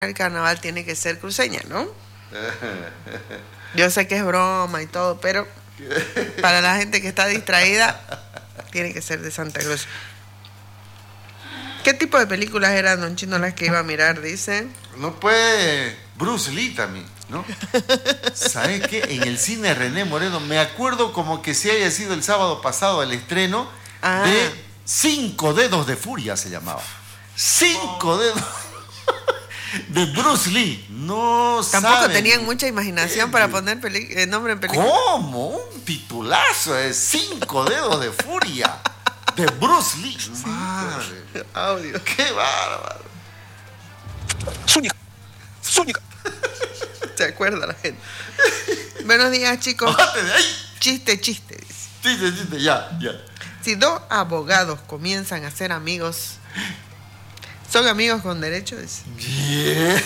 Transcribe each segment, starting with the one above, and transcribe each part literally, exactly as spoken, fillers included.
el carnaval tiene que ser cruceña, ¿no? Yo sé que es broma y todo, pero para la gente que está distraída, tiene que ser de Santa Cruz. ¿Qué tipo de películas eran, don Chino, las que iba a mirar, dice? No puede... Bruce Lee también, ¿no? ¿Sabes qué? En el cine René Moreno, me acuerdo como que si haya sido el sábado pasado el estreno ah. de Cinco Dedos de Furia, se llamaba. Cinco Dedos de Bruce Lee. No Tampoco saben. tenían mucha imaginación eh, para poner peli- eh, nombre en película. ¿Cómo? Un titulazo de Cinco Dedos de Furia de Bruce Lee. Sí. Madre. Audio. Qué bárbaro. Zúñiga. Zúñiga. ¿Se acuerda la gente? Buenos días, chicos. Bájate de ahí. Chiste, chiste, dice. Chiste, chiste, ya, ya. Si dos abogados comienzan a ser amigos, ¿son amigos con derecho? Dice. Bien.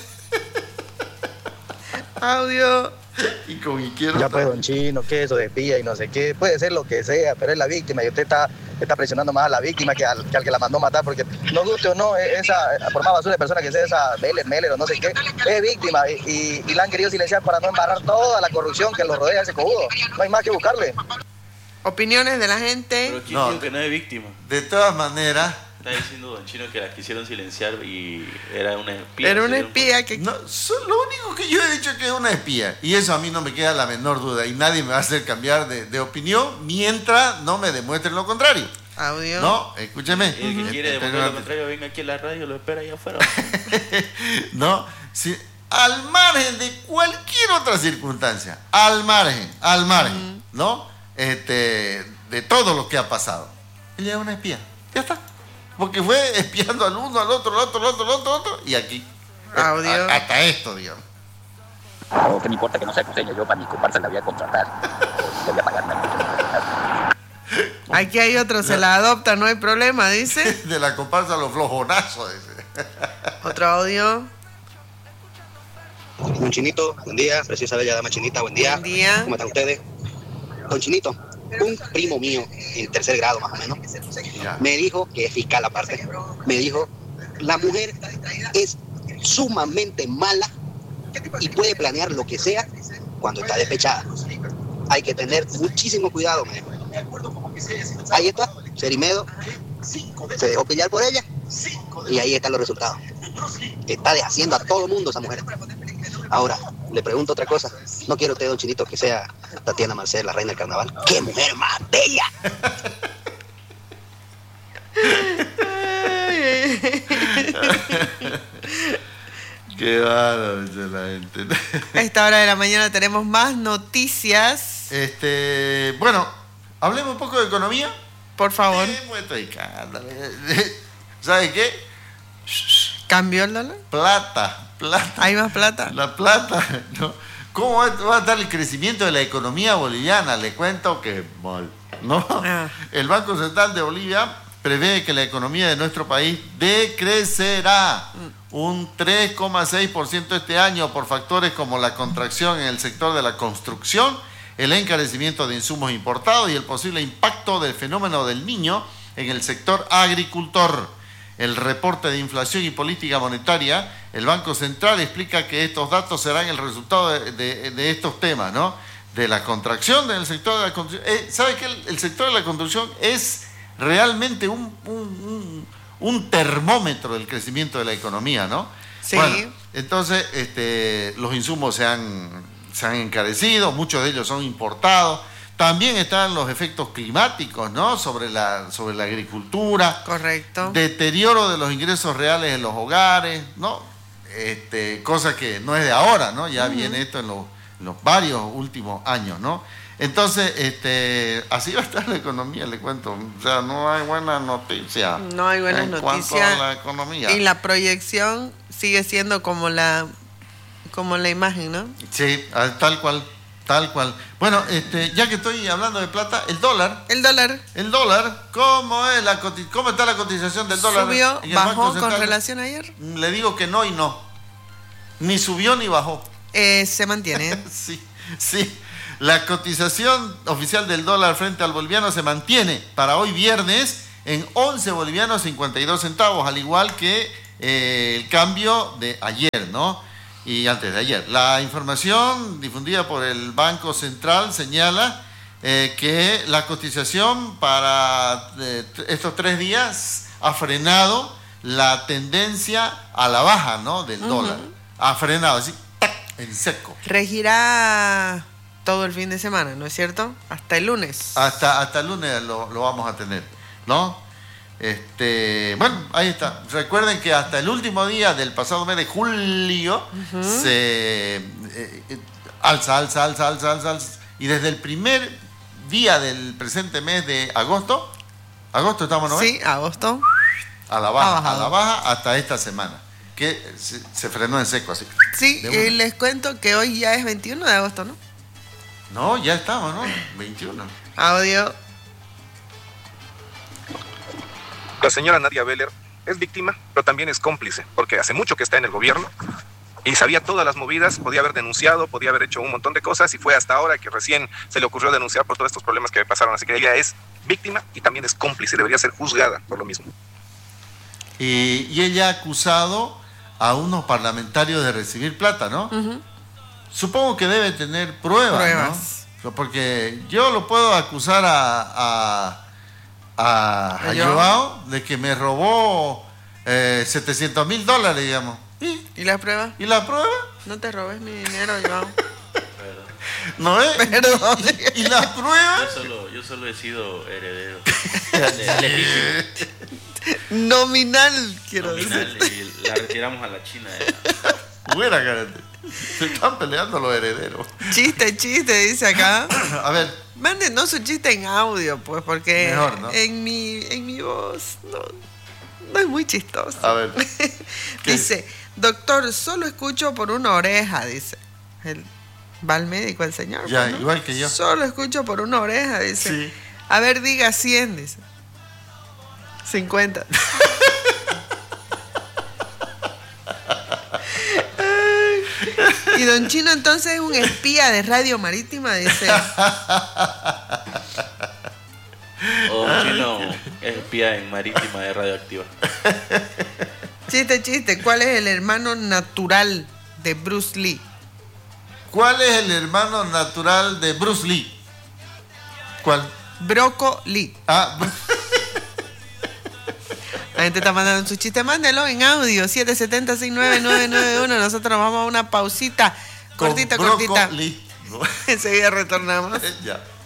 Audio. Y con izquierda. Ya pues, don Chino, que eso de espía y no sé qué, puede ser lo que sea, pero es la víctima y usted está, está presionando más a la víctima que al que, al que la mandó matar, porque no guste o no, esa, por más basura de persona que sea esa Meller, Meller o no sé qué, es víctima y, y, y la han querido silenciar para no embarrar toda la corrupción que lo rodea a ese cojudo. No hay más que buscarle. Opiniones de la gente. Pero ¿quién no, dijo que no es víctima? De todas maneras. Está diciendo don Chino que la quisieron silenciar y era una espía. Era una espía que... No, so, lo único que yo he dicho es que es una espía. Y eso a mí no me queda la menor duda. Y nadie me va a hacer cambiar de, de opinión mientras no me demuestren lo contrario. Audio. No, escúcheme. El que uh-huh. quiere demostrar lo contrario, venga aquí a la radio, lo espera allá afuera. No, si, al margen de cualquier otra circunstancia, al margen, al margen, uh-huh. ¿no? Este, de todo lo que ha pasado. Ella es una espía. Ya está. Porque fue espiando al uno, al otro, al otro, al otro, al otro, al otro, y aquí. Audio. A, hasta esto, digamos. No, que me importa que no sea cruceño, yo para mi comparsa la voy a contratar. Le voy a pagar una. Aquí hay otro, se la adopta, no hay problema, dice. De la comparsa a los flojonazos, dice. Otro audio. Don Chinito, buen día. Preciosa bella dama Chinita, buen día. Buen día. ¿Cómo están ustedes? Don Chinito, un primo mío, en tercer grado más o menos, ya. me dijo, que es fiscal aparte, me dijo, la mujer es sumamente mala y puede planear lo que sea cuando está despechada. Hay que tener muchísimo cuidado, me dijo. Ahí está, Cerimedo se dejó pillar por ella y ahí están los resultados. Está deshaciendo a todo el mundo esa mujer. Ahora, le pregunto otra cosa. ¿No quiere usted, don Chinito, que sea Tatiana Marcel, la reina del carnaval? ¡Qué mujer más bella! Qué bárbaro, dice la gente. A esta hora de la mañana tenemos más noticias. Este, bueno, hablemos un poco de economía. Por favor. ¿Sabe qué? ¿Cambió el dólar? Plata, plata. ¿Hay más plata? La plata, ¿no? ¿Cómo va a estar el crecimiento de la economía boliviana? Le cuento que mal, ¿no? Ah. El Banco Central de Bolivia prevé que la economía de nuestro país decrecerá mm. un tres coma seis por ciento este año por factores como la contracción en el sector de la construcción, el encarecimiento de insumos importados y el posible impacto del fenómeno del Niño en el sector agricultor. El reporte de inflación y política monetaria, el Banco Central explica que estos datos serán el resultado de, de, de estos temas, ¿no? De la contracción del sector de la construcción. Eh, ¿Sabe que el, el sector de la construcción es realmente un, un, un, un termómetro del crecimiento de la economía, ¿no? Sí. Bueno, entonces, este, los insumos se han, se han encarecido, muchos de ellos son importados. También están los efectos climáticos, ¿no? Sobre la, sobre la agricultura. Correcto. Deterioro de los ingresos reales en los hogares, ¿no? Este, cosa que no es de ahora, ¿no? Ya uh-huh. viene esto en los, en los varios últimos años, ¿no? Entonces, este, así va a estar la economía, le cuento. O sea, no hay buena noticia. No hay buenas en noticias. Cuanto a la economía. Y la proyección sigue siendo como la, como la imagen, ¿no? Sí, tal cual. Tal cual. Bueno, este, ya que estoy hablando de plata, el dólar. El dólar. El dólar, ¿cómo es la cómo está la cotización del dólar? ¿Subió, bajó con relación a ayer? Le digo que no y no. Ni subió ni bajó. Eh, se mantiene. sí, sí. La cotización oficial del dólar frente al boliviano se mantiene para hoy viernes en once bolivianos cincuenta y dos centavos, al igual que eh, el cambio de ayer, ¿no? Y antes de ayer. La información difundida por el Banco Central señala eh, que la cotización para eh, estos tres días ha frenado la tendencia a la baja, ¿no? Del uh-huh. dólar. Ha frenado, así, ¡tac!, en seco. Regirá todo el fin de semana, ¿no es cierto? Hasta el lunes. Hasta, hasta el lunes lo, lo vamos a tener, ¿no? Este, bueno, ahí está. Recuerden que hasta el último día del pasado mes de julio uh-huh. se eh, eh, alza, alza, alza, alza, alza, alza. Y desde el primer día del presente mes de agosto, agosto estamos, ¿no? Sí, agosto. A la baja, a la baja hasta esta semana, que se, se frenó en seco así. Sí, y les cuento que hoy ya es veintiuno de agosto, ¿no? No, ya estamos, ¿no? veintiuno. Audio. La señora Nadia Beller es víctima, pero también es cómplice, porque hace mucho que está en el gobierno y sabía todas las movidas, podía haber denunciado, podía haber hecho un montón de cosas y fue hasta ahora que recién se le ocurrió denunciar por todos estos problemas que pasaron. Así que ella es víctima y también es cómplice, debería ser juzgada por lo mismo. Y, y ella ha acusado a unos parlamentarios de recibir plata, ¿no? Uh-huh. Supongo que debe tener pruebas, pruebas, ¿no? Porque yo lo puedo acusar a... a a, a Joao de que me robó eh, setecientos mil dólares, digamos. ¿Y? ¿Y la prueba? ¿Y la prueba? No te robes mi dinero, Joao. ¿No es? Perdón. ¿Y, y las pruebas? Yo solo, yo solo he sido heredero. Legítimo. Nominal, quiero Nominal, decir. Y la retiramos a la China. Buena, carete. Se están peleando los herederos. Chiste, chiste, dice acá. A ver. Mándenos su chiste en audio, pues, porque mejor, ¿no? en mi en mi voz no, no es muy chistoso. A ver. Dice, doctor, solo escucho por una oreja, dice. El, va al médico el señor. Ya, pues, ¿no? Igual que yo. Solo escucho por una oreja, dice. Sí. A ver, diga cien, dice. cincuenta. Y don Chino entonces es un espía de Radio Marítima, dice. O don Chino es espía en Marítima de Radioactiva. Chiste, chiste. ¿Cuál es el hermano natural de Bruce Lee? ¿Cuál es el hermano natural de Bruce Lee? ¿Cuál? Broco Lee. Ah, la gente está mandando su chiste, mándelo en audio, siete siete cero, seis nueve nueve nueve uno. Nosotros vamos a una pausita, cortita, con cortita. Lee. Enseguida retornamos. Ya.